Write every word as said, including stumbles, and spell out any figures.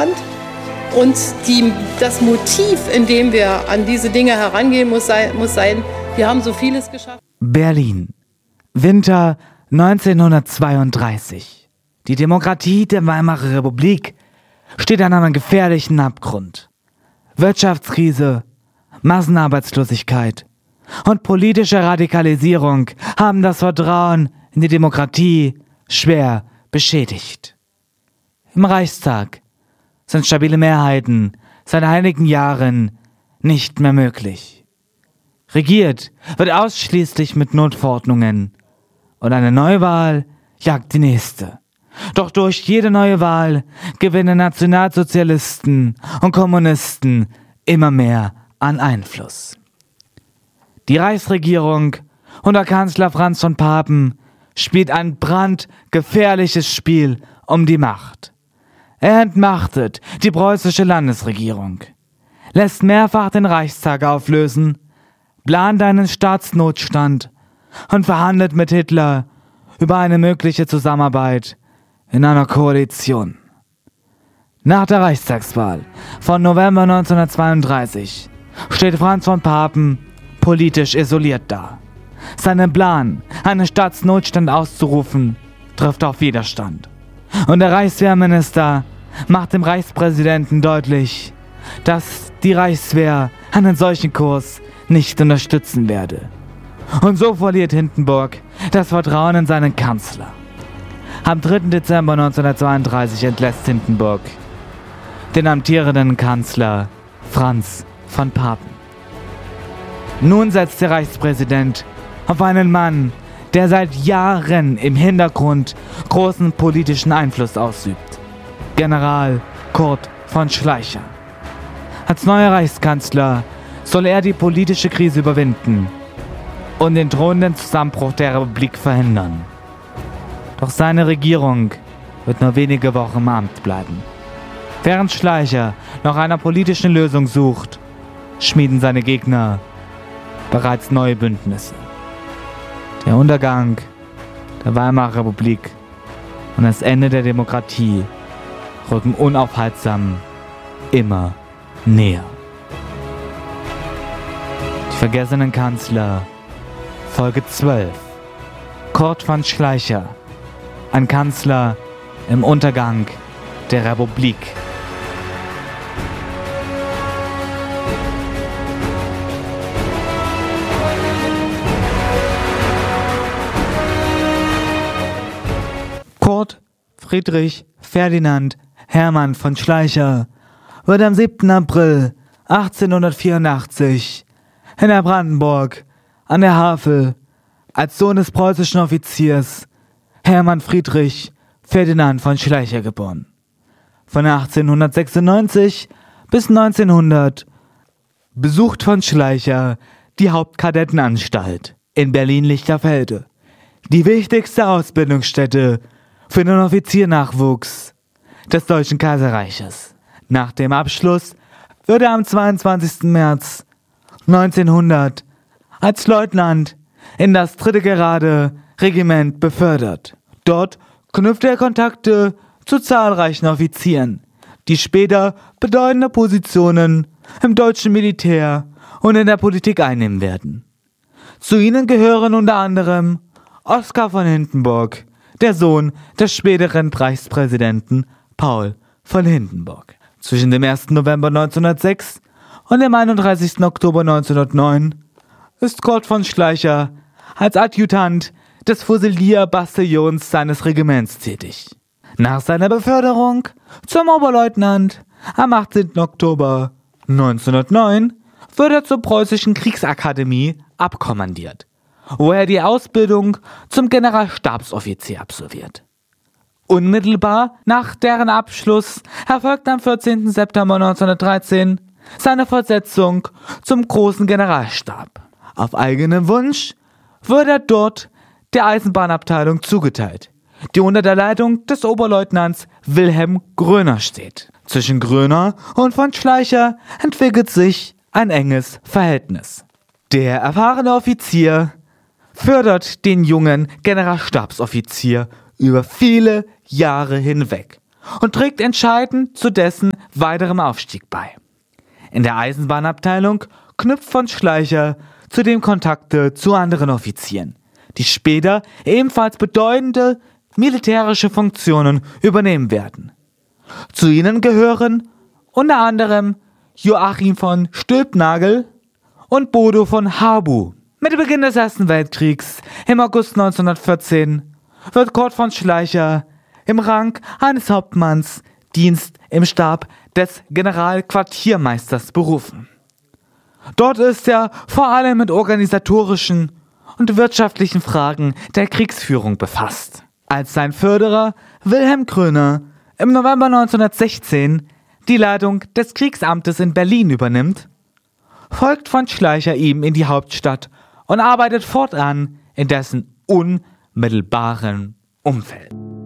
Land. Und die, das Motiv, in dem wir an diese Dinge herangehen, muss sein, muss sein, wir haben so vieles geschafft. Berlin, Winter neunzehnhundertzweiunddreißig. Die Demokratie der Weimarer Republik steht an einem gefährlichen Abgrund. Wirtschaftskrise, Massenarbeitslosigkeit und politische Radikalisierung haben das Vertrauen in die Demokratie schwer beschädigt. Im Reichstag sind stabile Mehrheiten seit einigen Jahren nicht mehr möglich. Regiert wird ausschließlich mit Notverordnungen und eine Neuwahl jagt die nächste. Doch durch jede neue Wahl gewinnen Nationalsozialisten und Kommunisten immer mehr an Einfluss. Die Reichsregierung unter Kanzler Franz von Papen spielt ein brandgefährliches Spiel um die Macht. Er entmachtet die preußische Landesregierung, lässt mehrfach den Reichstag auflösen, plant einen Staatsnotstand und verhandelt mit Hitler über eine mögliche Zusammenarbeit in einer Koalition. Nach der Reichstagswahl von November neunzehnhundertzweiunddreißig steht Franz von Papen politisch isoliert da. Sein Plan, einen Staatsnotstand auszurufen, trifft auf Widerstand. Und der Reichswehrminister macht dem Reichspräsidenten deutlich, dass die Reichswehr einen solchen Kurs nicht unterstützen werde. Und so verliert Hindenburg das Vertrauen in seinen Kanzler. Am dritten Dezember neunzehnhundertzweiunddreißig entlässt Hindenburg den amtierenden Kanzler Franz von Papen. Nun setzt der Reichspräsident auf einen Mann, der seit Jahren im Hintergrund großen politischen Einfluss ausübt. General Kurt von Schleicher. Als neuer Reichskanzler soll er die politische Krise überwinden und den drohenden Zusammenbruch der Republik verhindern. Doch seine Regierung wird nur wenige Wochen im Amt bleiben. Während Schleicher nach einer politischen Lösung sucht, schmieden seine Gegner bereits neue Bündnisse. Der Untergang der Weimarer Republik und das Ende der Demokratie rücken unaufhaltsam immer näher. Die vergessenen Kanzler, Folge zwölf. Kurt von Schleicher, ein Kanzler im Untergang der Republik. Kurt Friedrich Ferdinand Hermann von Schleicher wird am siebten April achtzehnhundertvierundachtzig in der Brandenburg an der Havel als Sohn des preußischen Offiziers Hermann Friedrich Ferdinand von Schleicher geboren. Von achtzehnhundertsechsundneunzig bis neunzehnhundert besucht von Schleicher die Hauptkadettenanstalt in Berlin-Lichterfelde, die wichtigste Ausbildungsstätte für den Offiziernachwuchs des Deutschen Kaiserreiches. Nach dem Abschluss wird er am zweiundzwanzigsten März neunzehnhundert als Leutnant in das dritte Garde-Regiment befördert. Dort knüpft er Kontakte zu zahlreichen Offizieren, die später bedeutende Positionen im deutschen Militär und in der Politik einnehmen werden. Zu ihnen gehören unter anderem Oskar von Hindenburg, der Sohn des späteren Reichspräsidenten Paul von Hindenburg. Zwischen dem ersten November neunzehnhundertsechs und dem einunddreißigsten Oktober neunzehnhundertneun ist Kurt von Schleicher als Adjutant des Fusilierbataillons seines Regiments tätig. Nach seiner Beförderung zum Oberleutnant am achtzehnten Oktober neunzehnhundertneun wird er zur Preußischen Kriegsakademie abkommandiert, wo er die Ausbildung zum Generalstabsoffizier absolviert. Unmittelbar nach deren Abschluss erfolgt am vierzehnten September neunzehnhundertdreizehn seine Versetzung zum Großen Generalstab. Auf eigenen Wunsch wird er dort der Eisenbahnabteilung zugeteilt, die unter der Leitung des Oberleutnants Wilhelm Groener steht. Zwischen Groener und von Schleicher entwickelt sich ein enges Verhältnis. Der erfahrene Offizier fördert den jungen Generalstabsoffizier über viele Jahre hinweg und trägt entscheidend zu dessen weiterem Aufstieg bei. In der Eisenbahnabteilung knüpft von Schleicher zudem Kontakte zu anderen Offizieren, die später ebenfalls bedeutende militärische Funktionen übernehmen werden. Zu ihnen gehören unter anderem Joachim von Stülpnagel und Bodo von Habu. Mit Beginn des Ersten Weltkriegs im August neunzehnhundertvierzehn wird Kurt von Schleicher im Rang eines Hauptmanns Dienst im Stab des Generalquartiermeisters berufen. Dort ist er vor allem mit organisatorischen und wirtschaftlichen Fragen der Kriegsführung befasst. Als sein Förderer Wilhelm Kröner im November neunzehnhundertsechzehn die Leitung des Kriegsamtes in Berlin übernimmt, folgt von Schleicher ihm in die Hauptstadt und arbeitet fortan in dessen unmittelbaren Umfeld.